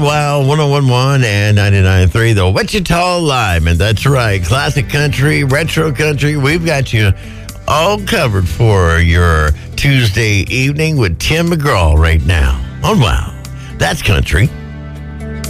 Wow, 101.1 and 99.3, the Wichita Lineman. That's right. Classic country, retro country. We've got you all covered for your Tuesday evening with Tim McGraw right now on Wow. That's country.